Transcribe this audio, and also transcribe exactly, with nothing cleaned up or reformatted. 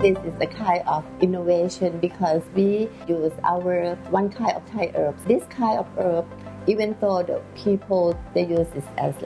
this is a kind of innovation because we use our one kind of Thai herbs. This kind of herb, even though the people they use it as